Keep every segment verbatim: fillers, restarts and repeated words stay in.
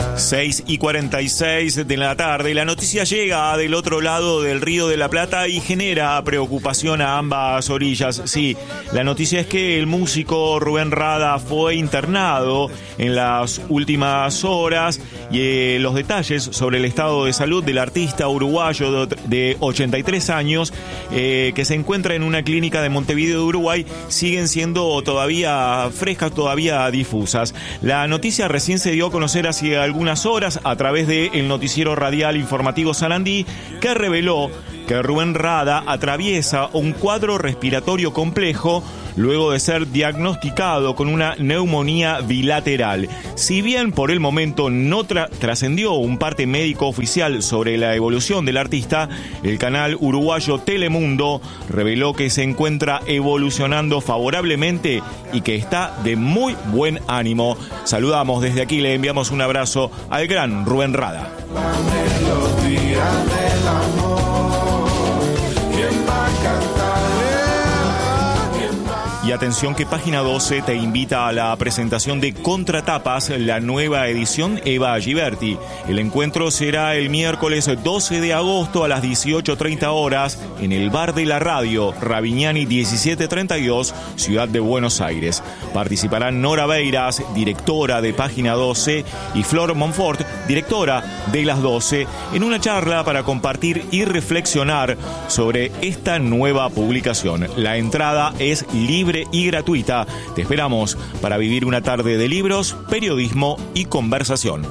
seis y cuarenta y seis de la tarde. La noticia llega del otro lado del Río de la Plata y genera preocupación a ambas orillas. Sí, la noticia es que el músico Rubén Rada fue internado en las últimas horas y eh, los detalles sobre el estado de salud del artista uruguayo de, de ochenta y tres años eh, que se encuentra en una clínica de Montevideo de Uruguay siguen siendo todavía frescas, todavía difusas. La noticia recién se dio a conocer hace algunas horas a través del noticiero radial informativo Sarandí, que reveló que Rubén Rada atraviesa un cuadro respiratorio complejo luego de ser diagnosticado con una neumonía bilateral. Si bien por el momento no tra- trascendió un parte médico oficial sobre la evolución del artista, el canal uruguayo Telemundo reveló que se encuentra evolucionando favorablemente y que está de muy buen ánimo. Saludamos desde aquí, le enviamos un abrazo al gran Rubén Rada. La melodía del amor, ¿quién va a cantar? Y atención que Página doce te invita a la presentación de Contratapas, la nueva edición Eva Giberti. El encuentro será el miércoles doce de agosto a las dieciocho treinta horas en el Bar de la Radio, Ravignani diecisiete treinta y dos, Ciudad de Buenos Aires. Participarán Nora Beiras, directora de Página doce, y Flor Monfort, directora de Las doce, en una charla para compartir y reflexionar sobre esta nueva publicación. La entrada es libre y gratuita. Te esperamos para vivir una tarde de libros, periodismo y conversación.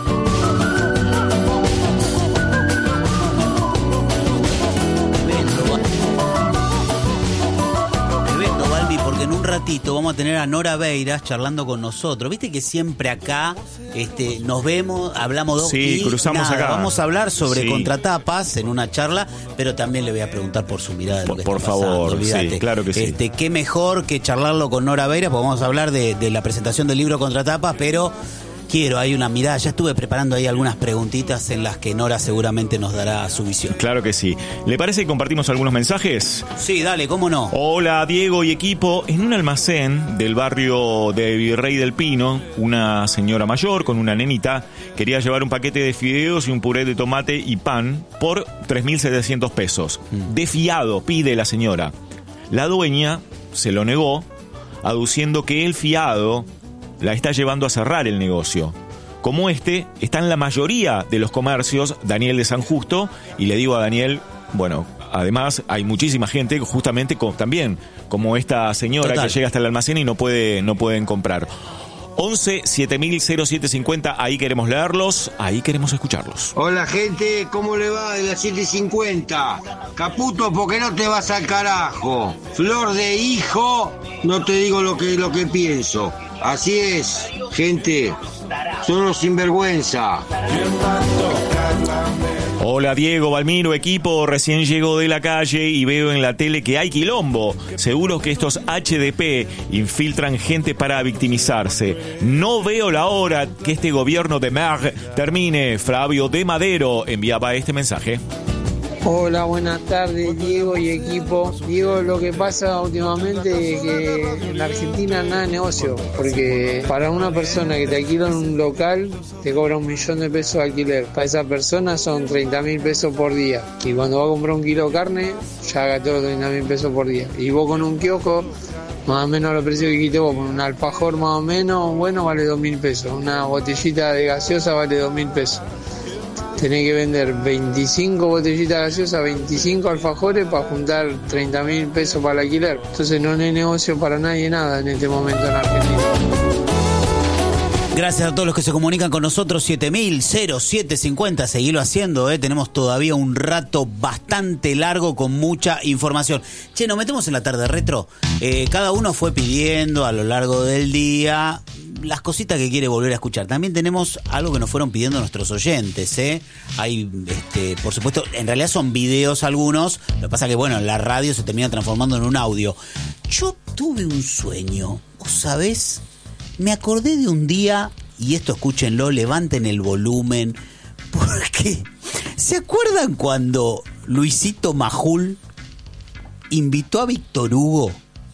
Tremendo, Balbi, porque en un ratito vamos a tener a Nora Beiras charlando con nosotros. Viste que siempre acá este, nos vemos, hablamos dos sí, y cruzamos nada, acá. vamos a hablar sobre sí. Contratapas en una charla, pero también le voy a preguntar por su mirada de lo por, que por está favor, pasando. Olvídate. Sí, claro que sí. Este, qué mejor que charlarlo con Nora Beiras, porque vamos a hablar de, de la presentación del libro Contratapas, pero quiero, hay una mirada, ya estuve preparando ahí algunas preguntitas en las que Nora seguramente nos dará su visión. Claro que sí. ¿Le parece que compartimos algunos mensajes? Sí, dale, cómo no. Hola Diego y equipo. En un almacén del barrio de Virrey del Pino, una señora mayor con una nenita quería llevar un paquete de fideos y un puré de tomate y pan por tres mil setecientos pesos. Mm. De fiado pide la señora. La dueña se lo negó, aduciendo que el fiado la está llevando a cerrar el negocio. Como este, está en la mayoría de los comercios Daniel de San Justo, y le digo a Daniel, bueno, además hay muchísima gente justamente con, también como esta señora Total. que llega hasta el almacén y no puede, no pueden comprar. once siete mil cero siete cincuenta, ahí queremos leerlos, ahí queremos escucharlos. Hola gente, ¿cómo le va de las siete cincuenta? Caputo, porque no te vas al carajo. Flor de hijo, no te digo lo que, lo que pienso. Así es, gente, son los sinvergüenza. Hola Diego, Balmiro, equipo, recién llego de la calle y veo en la tele que hay quilombo. Seguro que estos H D P infiltran gente para victimizarse. No veo la hora que este gobierno de Merck termine. Flavio de Madero enviaba este mensaje. Hola, buenas tardes Diego y equipo. Diego, lo que pasa últimamente es que en la Argentina nada de negocio, porque para una persona que te alquila en un local te cobra un millón de pesos de alquiler. Para esa persona son treinta mil pesos por día, y cuando va a comprar un kilo de carne ya gastó treinta mil pesos por día. Y vos con un kiosco, más o menos los precios que quité vos, con un alfajor más o menos, bueno, vale dos mil pesos. Una botellita de gaseosa vale dos mil pesos. Tenés que vender veinticinco botellitas gaseosas, veinticinco alfajores para juntar treinta mil pesos para el alquiler. Entonces no hay negocio para nadie, nada en este momento en Argentina. Gracias a todos los que se comunican con nosotros, siete mil cero siete cincuenta, seguilo haciendo, ¿eh? Tenemos todavía un rato bastante largo con mucha información. Che, nos metemos en la tarde retro. Eh, cada uno fue pidiendo a lo largo del día las cositas que quiere volver a escuchar. También tenemos algo que nos fueron pidiendo nuestros oyentes, ¿eh? Hay, este, por supuesto, en realidad son videos algunos, lo que pasa que, bueno, la radio se termina transformando en un audio. Yo tuve un sueño, ¿vos sabés? Me acordé de un día, y esto escúchenlo, levanten el volumen, porque ¿se acuerdan cuando Luisito Majul invitó a Víctor Hugo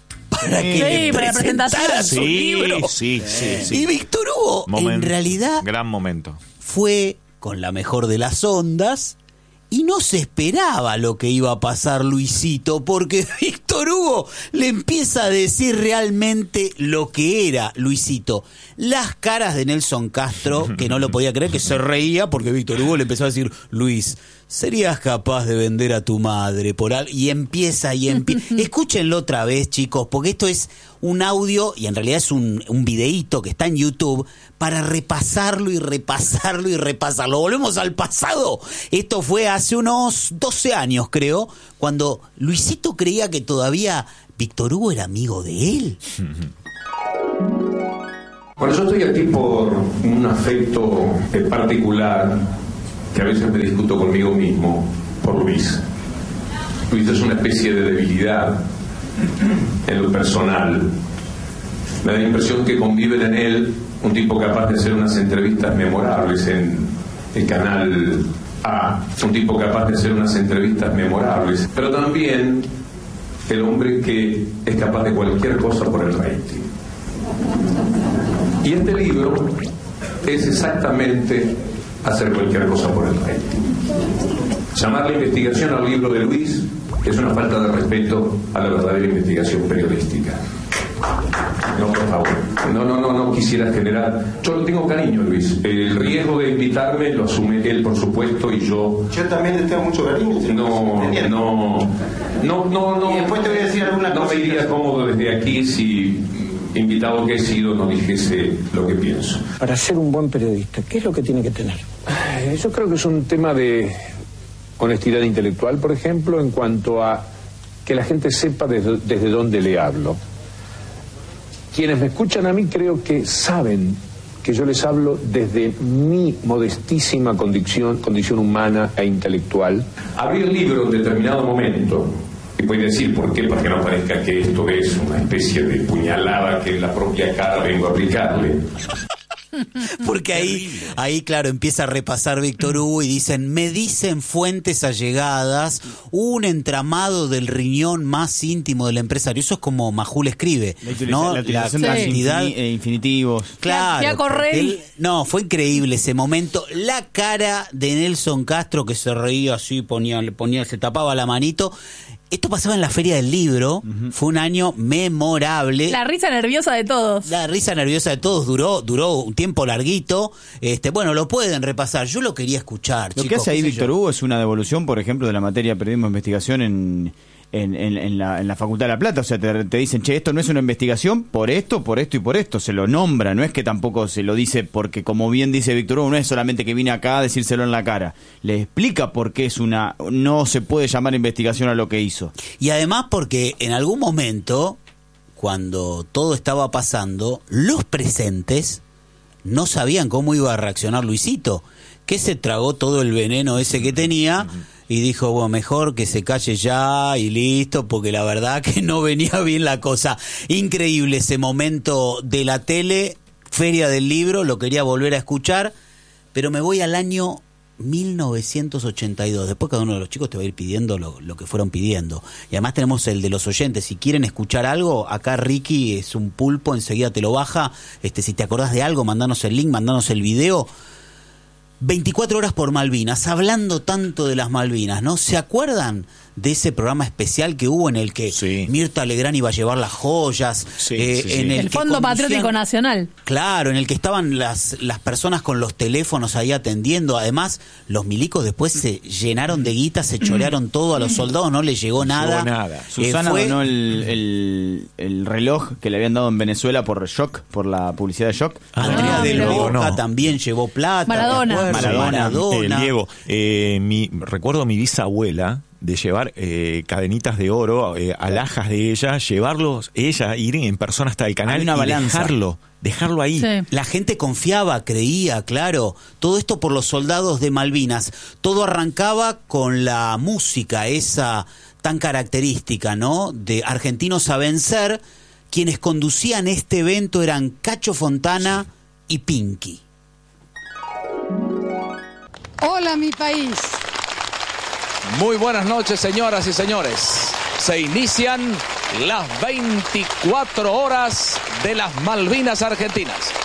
para que Sí, le para la presentara presentación. su Sí, libro. sí, sí, sí. Y Víctor Hugo, Momen- en realidad, Gran momento. fue con la mejor de las ondas y no se esperaba lo que iba a pasar Luisito, porque Víctor Hugo le empieza a decir realmente lo que era Luisito. Las caras de Nelson Castro, que no lo podía creer, que se reía porque Víctor Hugo le empezó a decir: Luis, ¿serías capaz de vender a tu madre por algo? Y empieza y empieza. Escúchenlo otra vez, chicos, porque esto es un audio y en realidad es un, un videíto que está en YouTube para repasarlo y repasarlo y repasarlo. Volvemos al pasado. Esto fue hace unos doce años, creo, cuando Luisito creía que todavía Víctor Hugo era amigo de él. Bueno, yo estoy aquí por un afecto particular que a veces me discuto conmigo mismo, por Luis. Luis es una especie de debilidad en lo personal. Me da la impresión que conviven en él un tipo capaz de hacer unas entrevistas memorables en el canal A, un tipo capaz de hacer unas entrevistas memorables, pero también el hombre que es capaz de cualquier cosa por el rating. Y este libro es exactamente hacer cualquier cosa por el rating. Llamarle investigación al libro de Luis es una falta de respeto a la verdadera investigación periodística. No, por favor. No, no, no, no quisiera generar... Yo lo tengo cariño, Luis. El riesgo de invitarme lo asume él, por supuesto, y yo... Yo también le tengo mucho cariño. No, no, no, no, no. Y después te voy a decir alguna No cosa. me iría cómodo desde aquí si, invitado que he sido, no dijese lo que pienso. Para ser un buen periodista, ¿qué es lo que tiene que tener? Yo creo que es un tema de honestidad intelectual, por ejemplo, en cuanto a que la gente sepa desde, desde dónde le hablo. Quienes me escuchan a mí creo que saben que yo les hablo desde mi modestísima condición, condición humana e intelectual. Abrí el libro en determinado momento, y voy a decir por qué, para que no parezca que esto es una especie de puñalada que en la propia cara vengo a aplicarle. Porque ahí, ahí, claro, empieza a repasar Víctor Hugo y dicen: me dicen fuentes allegadas, un entramado del riñón más íntimo del empresario. Eso es como Majul escribe, La utiliza- ¿no? la utilización La de los cantidad- infini- eh, infinitivos. Claro. Fui a correr porque y- él- no, fue increíble ese momento. La cara de Nelson Castro, que se reía así, ponía, le ponía, se tapaba la manito. Esto pasaba en la Feria del Libro. Fue un año memorable. La risa nerviosa de todos. La risa nerviosa de todos duró duró un tiempo larguito. Este, bueno, lo pueden repasar. Yo lo quería escuchar, Lo chicos. que hace ahí qué sé Víctor yo. Hugo es una devolución, por ejemplo, de la materia periodismo e investigación en, en, en, en la, en la Facultad de La Plata. O sea, te, te dicen, che, esto no es una investigación por esto, por esto y por esto. Se lo nombra, no es que tampoco se lo dice porque, como bien dice Víctor Hugo, no es solamente que viene acá a decírselo en la cara. Le explica por qué es una... no se puede llamar investigación a lo que hizo. Y además porque en algún momento, cuando todo estaba pasando, los presentes no sabían cómo iba a reaccionar Luisito, que se tragó todo el veneno ese que tenía y dijo, bueno, mejor que se calle ya y listo, porque la verdad que no venía bien la cosa. Increíble ese momento de la tele, Feria del Libro, lo quería volver a escuchar, pero me voy al año mil novecientos ochenta y dos. Después cada uno de los chicos te va a ir pidiendo lo, lo que fueron pidiendo. Y además tenemos el de los oyentes. Si quieren escuchar algo, acá Ricky es un pulpo, enseguida te lo baja. Este, si te acordás de algo, mandanos el link, mandanos el video. veinticuatro horas por Malvinas, hablando tanto de las Malvinas, ¿no? ¿Se acuerdan de ese programa especial que hubo en el que Sí. Mirta Legrand iba a llevar las joyas? Sí, eh, sí, sí. en el El que Fondo conducían- Patriótico Nacional. Claro, en el que estaban las, las personas con los teléfonos ahí atendiendo. Además, los milicos después se llenaron de guita, se chorearon todo a los soldados, no les llegó nada. llegó nada. Eh, Susana fue- donó el, el, el reloj que le habían dado en Venezuela por Shock, por la publicidad de Shock. Andrea Ah, del mira. Boca No. también llevó plata. Maradona. ¿te acuerdas? Maradona. Maradona. El Diego, eh, mi, recuerdo a mi bisabuela de llevar eh, cadenitas de oro, eh, alhajas de ella, llevarlos, ella ir en persona hasta el canal Hay una y balanza. dejarlo, dejarlo ahí. Sí. La gente confiaba, creía, claro. Todo esto por los soldados de Malvinas. Todo arrancaba con la música, esa tan característica, ¿no? De Argentinos a Vencer. Quienes conducían este evento eran Cacho Fontana y Pinky. Hola, mi país. Muy buenas noches, señoras y señores. Se inician las veinticuatro horas de las Malvinas Argentinas.